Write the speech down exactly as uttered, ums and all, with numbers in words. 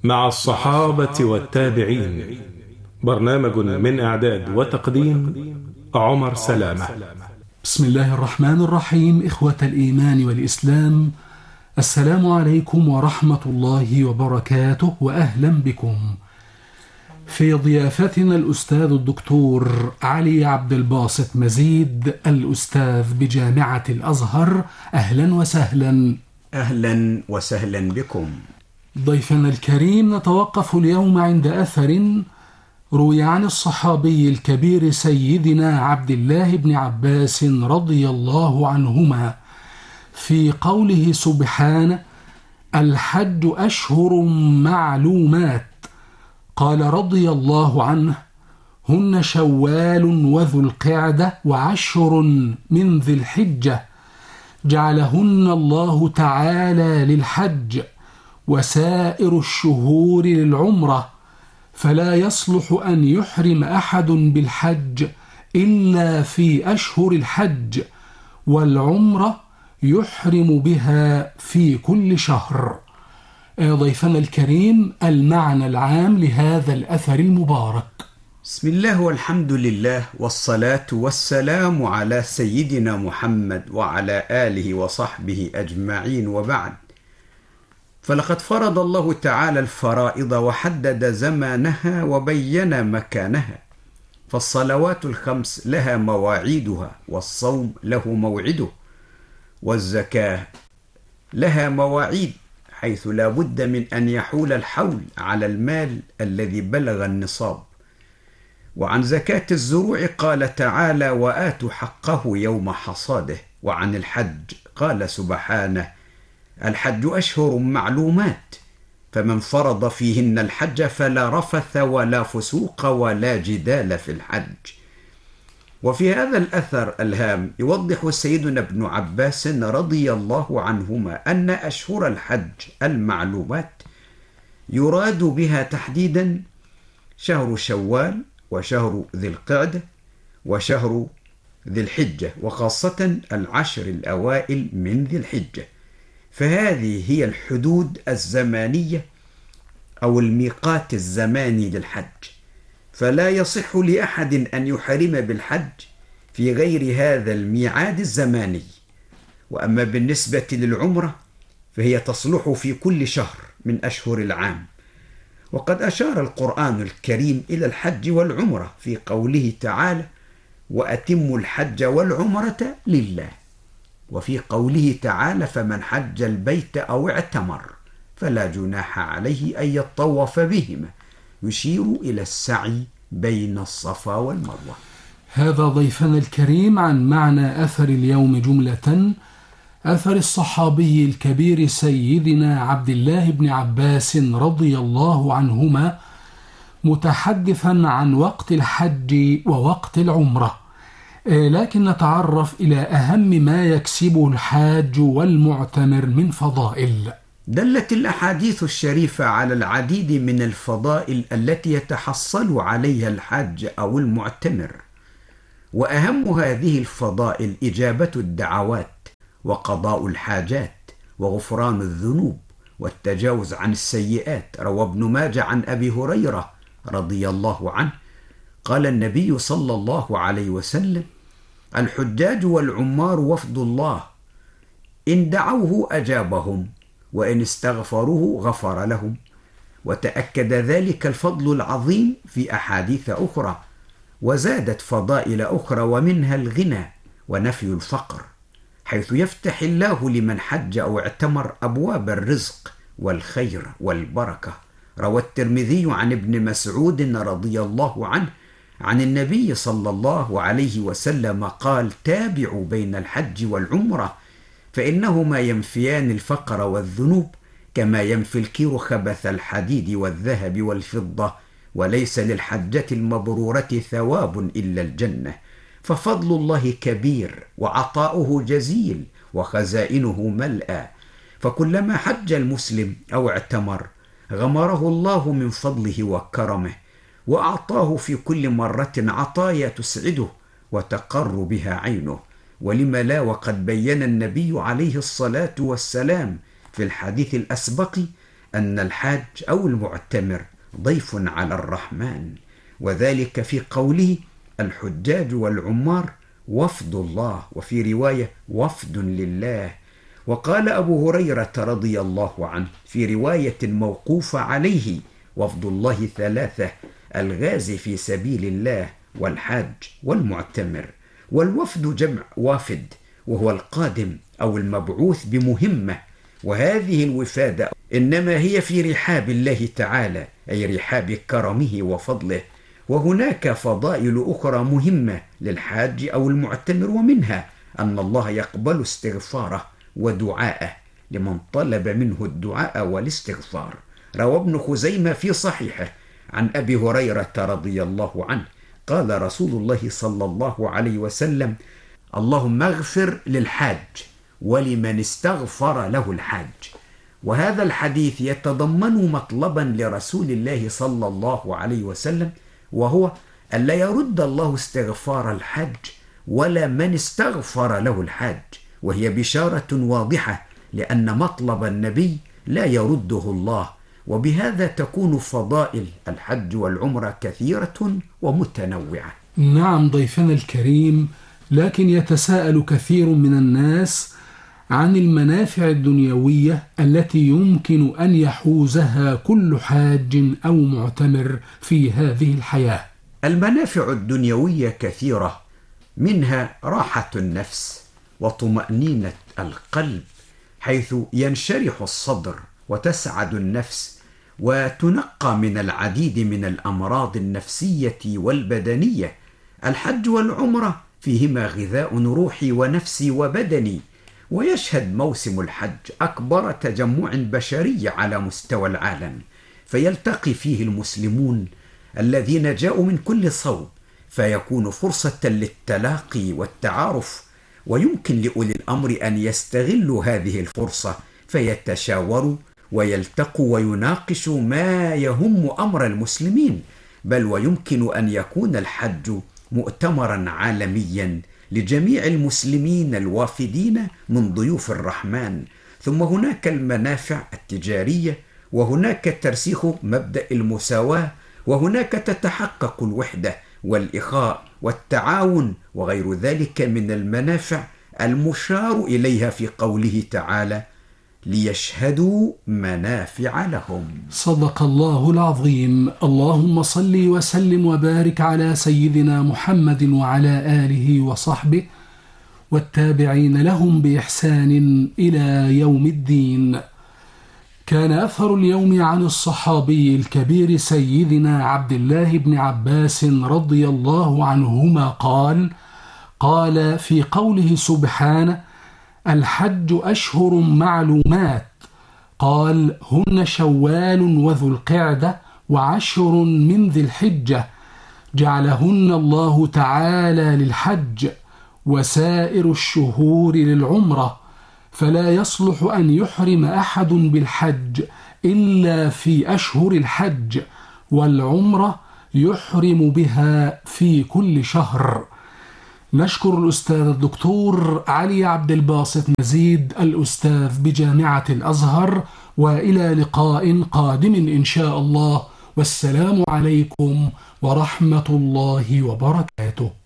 مع الصحابة والتابعين. برنامج من إعداد وتقديم عمر سلامة. بسم الله الرحمن الرحيم. إخوة الإيمان والإسلام، السلام عليكم ورحمة الله وبركاته، وأهلا بكم في ضيافتنا الأستاذ الدكتور علي عبد الباسط مزيد، الأستاذ بجامعة الأزهر. أهلا وسهلا. أهلا وسهلا بكم. ضيفنا الكريم، نتوقف اليوم عند أثر روي عن الصحابي الكبير سيدنا عبد الله بن عباس رضي الله عنهما في قوله سبحانه: الحج أشهر معلومات. قال رضي الله عنه: هن شوال وذو القعدة وعشر من ذي الحجة، جعلهن الله تعالى للحج، وسائر الشهور للعمرة، فلا يصلح أن يحرم أحد بالحج إلا في أشهر الحج، والعمرة يحرم بها في كل شهر. ضيفنا الكريم، المعنى العام لهذا الأثر المبارك. بسم الله والحمد لله، والصلاة والسلام على سيدنا محمد وعلى آله وصحبه أجمعين، وبعد. فلقد فرض الله تعالى الفرائض وحدد زمانها وبين مكانها، فالصلوات الخمس لها مواعيدها، والصوم له موعده، والزكاة لها مواعيد، حيث لا بد من أن يحول الحول على المال الذي بلغ النصاب. وعن زكاة الزروع قال تعالى: وآتوا حقه يوم حصاده. وعن الحج قال سبحانه: الحج أشهر معلومات، فمن فرض فيهن الحج فلا رفث ولا فسوق ولا جدال في الحج. وفي هذا الأثر الهام يوضح سيدنا ابن عباس رضي الله عنهما أن أشهر الحج المعلومات يراد بها تحديدا شهر شوال، وشهر ذي القعدة، وشهر ذي الحجة، وخاصة العشر الأوائل من ذي الحجة. فهذه هي الحدود الزمانية أو الميقات الزماني للحج، فلا يصح لأحد أن يحرم بالحج في غير هذا الميعاد الزماني. وأما بالنسبة للعمرة فهي تصلح في كل شهر من أشهر العام. وقد أشار القرآن الكريم إلى الحج والعمرة في قوله تعالى: وأتموا الحج والعمرة لله. وفي قوله تعالى: فمن حج البيت أو اعتمر فلا جناح عليه أن يطوف بهما، يشير إلى السعي بين الصفا والمروة. هذا ضيفنا الكريم عن معنى أثر اليوم جملة، أثر الصحابي الكبير سيدنا عبد الله بن عباس رضي الله عنهما، متحدثا عن وقت الحج ووقت العمرة. لكن نتعرف إلى أهم ما يكسبه الحاج والمعتمر من فضائل. دلت الأحاديث الشريفة على العديد من الفضائل التي يتحصل عليها الحاج أو المعتمر، وأهم هذه الفضائل إجابة الدعوات، وقضاء الحاجات، وغفران الذنوب، والتجاوز عن السيئات. روى ابن ماجه عن أبي هريرة رضي الله عنه قال النبي صلى الله عليه وسلم: الحجاج والعمار وفد الله، إن دعوه أجابهم، وإن استغفروه غفر لهم. وتأكد ذلك الفضل العظيم في أحاديث أخرى، وزادت فضائل أخرى، ومنها الغنى ونفي الفقر، حيث يفتح الله لمن حج أو اعتمر أبواب الرزق والخير والبركة. روى الترمذي عن ابن مسعود رضي الله عنه عن النبي صلى الله عليه وسلم قال: تابعوا بين الحج والعمرة، فإنهما ينفيان الفقر والذنوب كما ينفي الكير خبث الحديد والذهب والفضة، وليس للحجة المبرورة ثواب إلا الجنة. ففضل الله كبير، وعطاؤه جزيل، وخزائنه ملأى. فكلما حج المسلم أو اعتمر غمره الله من فضله وكرمه، وأعطاه في كل مرة عطايا تسعده وتقر بها عينه. ولم لا، وقد بين النبي عليه الصلاة والسلام في الحديث الأسبق أن الحاج أو المعتمر ضيف على الرحمن، وذلك في قوله الحجاج والعمار وفد الله، وفي رواية وفد لله. وقال أبو هريرة رضي الله عنه في رواية موقوفة عليه وفد الله ثلاثة: الغازي في سبيل الله والحاج والمعتمر. والوفد جمع وافد، وهو القادم أو المبعوث بمهمة، وهذه الوفادة إنما هي في رحاب الله تعالى، أي رحاب كرمه وفضله. وهناك فضائل أخرى مهمة للحاج أو المعتمر، ومنها أن الله يقبل استغفاره ودعاءه لمن طلب منه الدعاء والاستغفار. روى ابن خزيمة في صحيحه عن أبي هريرة رضي الله عنه قال رسول الله صلى الله عليه وسلم: اللهم اغفر للحاج ولمن استغفر له الحاج. وهذا الحديث يتضمن مطلبا لرسول الله صلى الله عليه وسلم، وهو أن لا يرد الله استغفار الحاج ولا من استغفر له الحاج، وهي بشارة واضحة لأن مطلب النبي لا يرده الله. وبهذا تكون فضائل الحج والعمرة كثيرة ومتنوعة. نعم ضيفنا الكريم، لكن يتساءل كثير من الناس عن المنافع الدنيوية التي يمكن أن يحوزها كل حاج أو معتمر في هذه الحياة. المنافع الدنيوية كثيرة، منها راحة النفس وطمأنينة القلب، حيث ينشرح الصدر وتسعد النفس وتنقى من العديد من الأمراض النفسية والبدنية. الحج والعمرة فيهما غذاء روحي ونفسي وبدني، ويشهد موسم الحج أكبر تجمع بشري على مستوى العالم، فيلتقي فيه المسلمون الذين جاءوا من كل صوب، فيكون فرصة للتلاقي والتعارف. ويمكن لأولي الأمر أن يستغلوا هذه الفرصة فيتشاوروا ويلتقوا ويناقشوا ما يهم أمر المسلمين، بل ويمكن أن يكون الحج مؤتمرا عالميا لجميع المسلمين الوافدين من ضيوف الرحمن. ثم هناك المنافع التجارية، وهناك ترسيخ مبدأ المساواة، وهناك تتحقق الوحدة والإخاء والتعاون، وغير ذلك من المنافع المشار إليها في قوله تعالى: ليشهدوا منافع لهم. صدق الله العظيم. اللهم صل وسلم وبارك على سيدنا محمد وعلى آله وصحبه والتابعين لهم بإحسان إلى يوم الدين. كان أثر اليوم عن الصحابي الكبير سيدنا عبد الله بن عباس رضي الله عنهما قال: قال في قوله سبحانه: الحج أشهر معلومات، قال: هن شوال وذو القعدة وعشر من ذي الحجة، جعلهن الله تعالى للحج، وسائر الشهور للعمرة، فلا يصلح أن يحرم أحد بالحج إلا في أشهر الحج، والعمرة يحرم بها في كل شهر. نشكر الأستاذ الدكتور علي عبد الباسط مزيد الأستاذ بجامعة الأزهر، وإلى لقاء قادم إن شاء الله، والسلام عليكم ورحمة الله وبركاته.